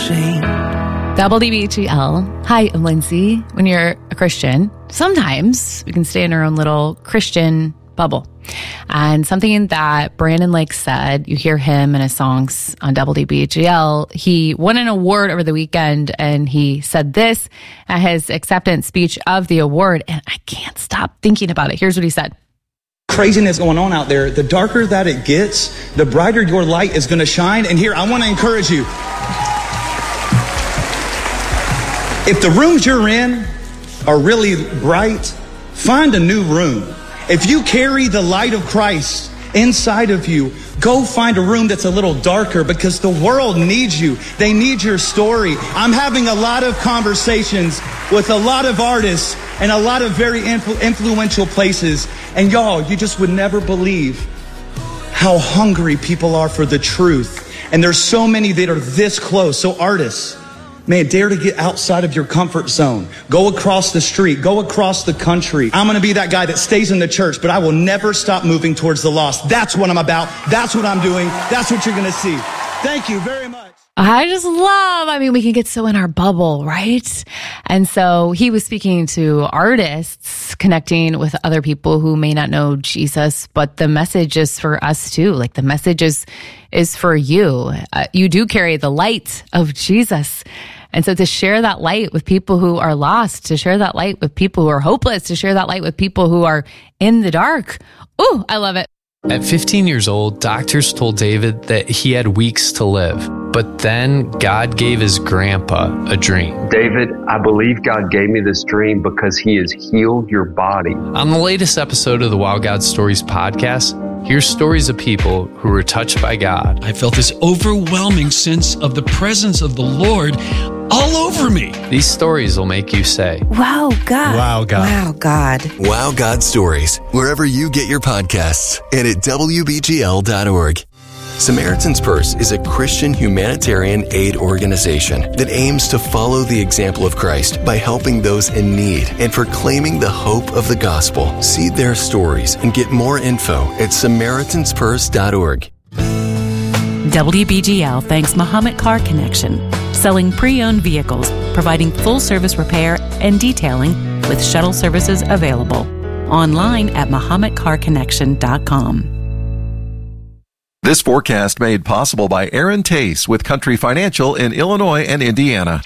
ashamed. WBGL. Hi, I'm Lindsay. When you're a Christian, sometimes we can stay in our own little Christian bubble. And something that Brandon Lake said, you hear him in his songs on WBGL. He won an award over the weekend, and he said this at his acceptance speech of the award, and I can't stop thinking about it. Here's what he said. Craziness going on out there. The darker that it gets, the brighter your light is going to shine. And here, I want to encourage you. If the rooms you're in are really bright, find a new room. If you carry the light of Christ inside of you, go find a room that's a little darker, because the world needs you. They need your story. I'm having a lot of conversations with a lot of artists and a lot of very influential places. And y'all, you just would never believe how hungry people are for the truth. And there's so many that are this close. So artists, man, dare to get outside of your comfort zone. Go across the street. Go across the country. I'm going to be that guy that stays in the church, but I will never stop moving towards the lost. That's what I'm about. That's what I'm doing. That's what you're going to see. Thank you very much. We can get so in our bubble, right? And so he was speaking to artists, connecting with other people who may not know Jesus, but the message is for us too. Like, the message is for you. You do carry the light of Jesus. And so to share that light with people who are lost, to share that light with people who are hopeless, to share that light with people who are in the dark. Ooh, I love it. At 15 years old, doctors told David that he had weeks to live. But then God gave his grandpa a dream. David, I believe God gave me this dream because he has healed your body. On the latest episode of the Wow God Stories podcast, here's stories of people who were touched by God. I felt this overwhelming sense of the presence of the Lord all over me. These stories will make you say, Wow, God. Wow, God. Wow, God. Wow God Stories, wherever you get your podcasts and at WBGL.org. Samaritan's Purse is a Christian humanitarian aid organization that aims to follow the example of Christ by helping those in need and proclaiming the hope of the gospel. See their stories and get more info at SamaritansPurse.org. WBGL thanks Muhammad Car Connection, selling pre-owned vehicles, providing full-service repair and detailing with shuttle services available. Online at MuhammadCarConnection.com. This forecast made possible by Aaron Tace with Country Financial in Illinois and Indiana.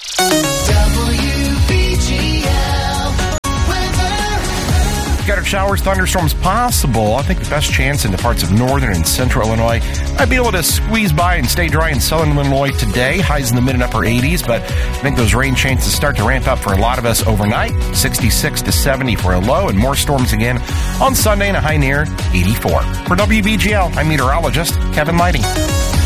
Scattered showers, thunderstorms possible. I think the best chance in the parts of northern and central Illinois. I'd be able to squeeze by and stay dry in southern Illinois today. Highs in the mid and upper 80s, but I think those rain chances start to ramp up for a lot of us overnight. 66 to 70 for a low, and more storms again on Sunday and a high near 84. For WBGL, I'm meteorologist Kevin Lighting.